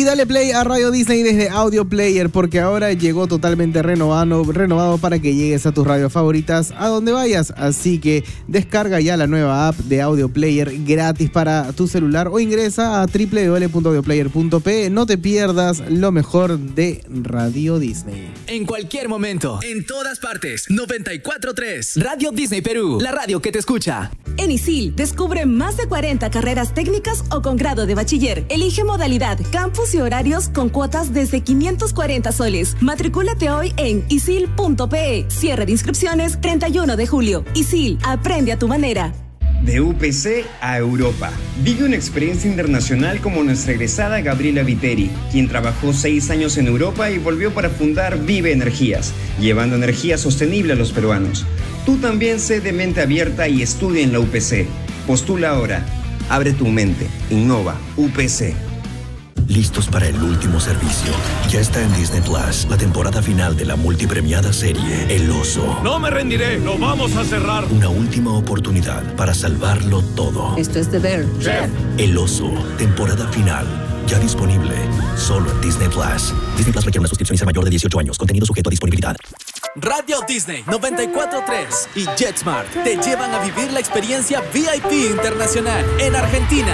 Y dale play a Radio Disney desde Audio Player, porque ahora llegó totalmente renovado para que llegues a tus radios favoritas a donde vayas. Así que descarga ya la nueva app de Audio Player gratis para tu celular o ingresa a www.audioplayer.pe. No te pierdas lo mejor de Radio Disney. En cualquier momento, en todas partes, 94.3 Radio Disney Perú, la radio que te escucha. En ISIL, descubre más de 40 carreras técnicas o con grado de bachiller. Elige modalidad, campus y horarios con cuotas desde 540 soles. Matricúlate hoy en isil.pe. Cierre de inscripciones 31 de julio. ISIL, aprende a tu manera. De UPC a Europa. Vive una experiencia internacional como nuestra egresada Gabriela Viteri, quien trabajó 6 años en Europa y volvió para fundar Vive Energías, llevando energía sostenible a los peruanos. Tú también sé de mente abierta y estudia en la UPC. Postula ahora. Abre tu mente. Innova. UPC. Listos para el último servicio. Ya está en Disney Plus la temporada final de la multipremiada serie El Oso. No me rendiré, lo vamos a cerrar. Una última oportunidad para salvarlo todo. Esto es The Bear. Chef. El Oso, temporada final. Ya disponible solo en Disney Plus. Disney Plus requiere una suscripción y ser mayor de 18 años. Contenido sujeto a disponibilidad. Radio Disney 94.3 y JetSmart te llevan a vivir la experiencia VIP internacional en Argentina.